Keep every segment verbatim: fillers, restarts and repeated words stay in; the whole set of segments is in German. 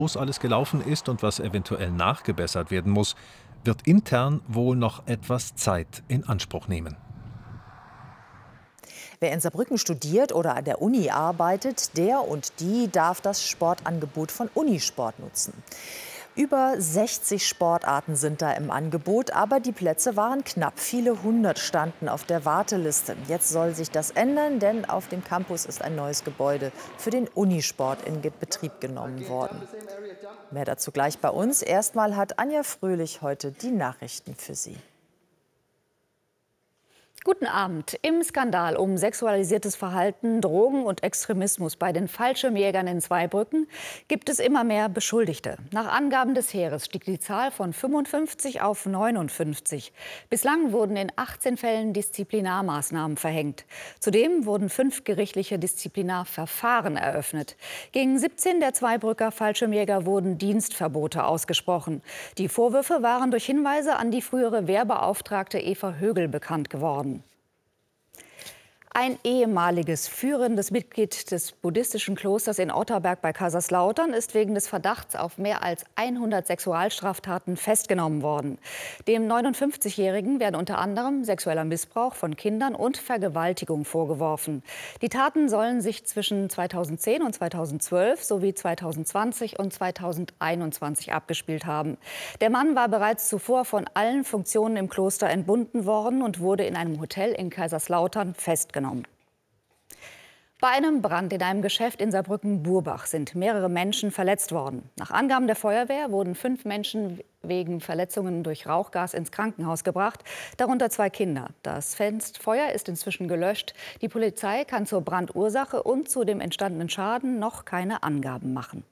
alles gelaufen ist und was eventuell nachgebessert werden muss, wird intern wohl noch etwas Zeit in Anspruch nehmen. Wer in Saarbrücken studiert oder an der Uni arbeitet, der und die darf das Sportangebot von Unisport nutzen. Über sechzig Sportarten sind da im Angebot, aber die Plätze waren knapp. Viele hundert standen auf der Warteliste. Jetzt soll sich das ändern, denn auf dem Campus ist ein neues Gebäude für den Unisport in Betrieb genommen worden. Mehr dazu gleich bei uns. Erstmal hat Anja Fröhlich heute die Nachrichten für Sie. Guten Abend. Im Skandal um sexualisiertes Verhalten, Drogen und Extremismus bei den Fallschirmjägern in Zweibrücken gibt es immer mehr Beschuldigte. Nach Angaben des Heeres stieg die Zahl von fünfundfünfzig auf neunundfünfzig. Bislang wurden in achtzehn Fällen Disziplinarmaßnahmen verhängt. Zudem wurden fünf gerichtliche Disziplinarverfahren eröffnet. Gegen siebzehn der Zweibrücker Fallschirmjäger wurden Dienstverbote ausgesprochen. Die Vorwürfe waren durch Hinweise an die frühere Wehrbeauftragte Eva Högel bekannt geworden. Ein ehemaliges führendes Mitglied des buddhistischen Klosters in Otterberg bei Kaiserslautern ist wegen des Verdachts auf mehr als hundert Sexualstraftaten festgenommen worden. Dem neunundfünfzigjährigen werden unter anderem sexueller Missbrauch von Kindern und Vergewaltigung vorgeworfen. Die Taten sollen sich zwischen zweitausendzehn und zweitausendzwölf sowie zweitausendzwanzig und zweitausendeinundzwanzig abgespielt haben. Der Mann war bereits zuvor von allen Funktionen im Kloster entbunden worden und wurde in einem Hotel in Kaiserslautern festgenommen. Bei einem Brand in einem Geschäft in Saarbrücken-Burbach sind mehrere Menschen verletzt worden. Nach Angaben der Feuerwehr wurden fünf Menschen wegen Verletzungen durch Rauchgas ins Krankenhaus gebracht, darunter zwei Kinder. Das Feuer ist inzwischen gelöscht. Die Polizei kann zur Brandursache und zu dem entstandenen Schaden noch keine Angaben machen.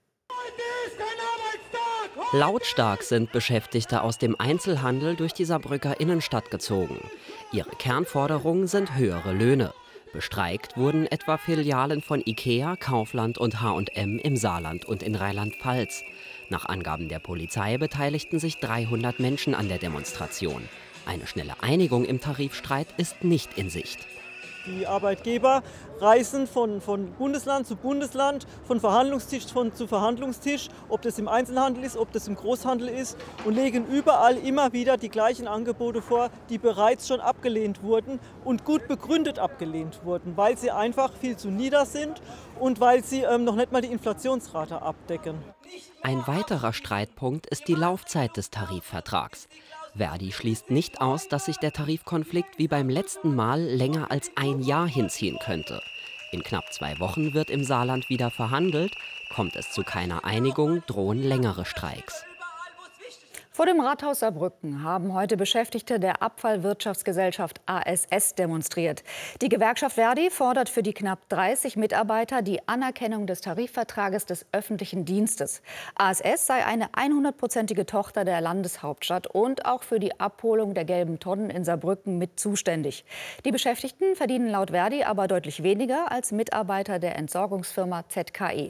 Lautstark sind Beschäftigte aus dem Einzelhandel durch die Saarbrücker Innenstadt gezogen. Ihre Kernforderungen sind höhere Löhne. Bestreikt wurden etwa Filialen von Ikea, Kaufland und H und M im Saarland und in Rheinland-Pfalz. Nach Angaben der Polizei beteiligten sich dreihundert Menschen an der Demonstration. Eine schnelle Einigung im Tarifstreit ist nicht in Sicht. Die Arbeitgeber reisen von, von Bundesland zu Bundesland, von Verhandlungstisch von, zu Verhandlungstisch, ob das im Einzelhandel ist, ob das im Großhandel ist, und legen überall immer wieder die gleichen Angebote vor, die bereits schon abgelehnt wurden und gut begründet abgelehnt wurden, weil sie einfach viel zu nieder sind und weil sie ähm, noch nicht mal die Inflationsrate abdecken. Ein weiterer Streitpunkt ist die Laufzeit des Tarifvertrags. Verdi schließt nicht aus, dass sich der Tarifkonflikt wie beim letzten Mal länger als ein Jahr hinziehen könnte. In knapp zwei Wochen wird im Saarland wieder verhandelt. Kommt es zu keiner Einigung, drohen längere Streiks. Vor dem Rathaus Saarbrücken haben heute Beschäftigte der Abfallwirtschaftsgesellschaft A S S demonstriert. Die Gewerkschaft Verdi fordert für die knapp dreißig Mitarbeiter die Anerkennung des Tarifvertrages des öffentlichen Dienstes. A S S sei eine hundertprozentige Tochter der Landeshauptstadt und auch für die Abholung der gelben Tonnen in Saarbrücken mit zuständig. Die Beschäftigten verdienen laut Verdi aber deutlich weniger als Mitarbeiter der Entsorgungsfirma Z K E.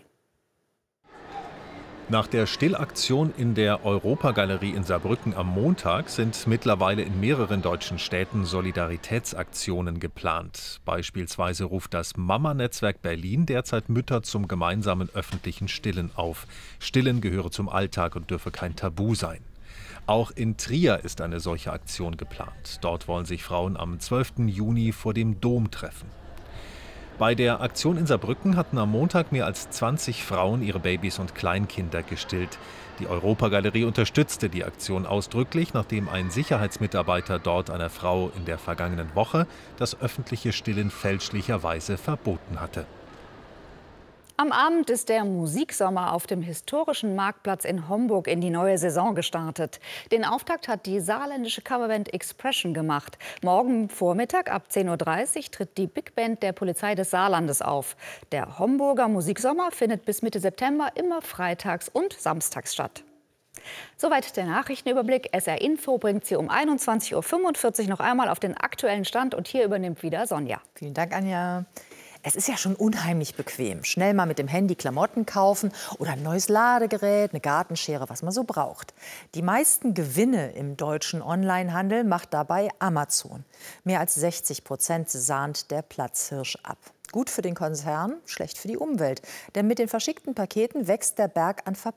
Nach der Stillaktion in der Europagalerie in Saarbrücken am Montag sind mittlerweile in mehreren deutschen Städten Solidaritätsaktionen geplant. Beispielsweise ruft das Mama-Netzwerk Berlin derzeit Mütter zum gemeinsamen öffentlichen Stillen auf. Stillen gehöre zum Alltag und dürfe kein Tabu sein. Auch in Trier ist eine solche Aktion geplant. Dort wollen sich Frauen am zwölften Juni vor dem Dom treffen. Bei der Aktion in Saarbrücken hatten am Montag mehr als zwanzig Frauen ihre Babys und Kleinkinder gestillt. Die Europagalerie unterstützte die Aktion ausdrücklich, nachdem ein Sicherheitsmitarbeiter dort einer Frau in der vergangenen Woche das öffentliche Stillen fälschlicherweise verboten hatte. Am Abend ist der Musiksommer auf dem historischen Marktplatz in Homburg in die neue Saison gestartet. Den Auftakt hat die saarländische Coverband Expression gemacht. Morgen Vormittag ab zehn Uhr dreißig tritt die Big Band der Polizei des Saarlandes auf. Der Homburger Musiksommer findet bis Mitte September immer freitags und samstags statt. Soweit der Nachrichtenüberblick. S R Info bringt Sie um einundzwanzig Uhr fünfundvierzig noch einmal auf den aktuellen Stand. Und hier übernimmt wieder Sonja. Vielen Dank, Anja. Es ist ja schon unheimlich bequem. Schnell mal mit dem Handy Klamotten kaufen oder ein neues Ladegerät, eine Gartenschere, was man so braucht. Die meisten Gewinne im deutschen Onlinehandel macht dabei Amazon. Mehr als sechzig Prozent sahnt der Platzhirsch ab. Gut für den Konzern, schlecht für die Umwelt. Denn mit den verschickten Paketen wächst der Berg an Verpackungen.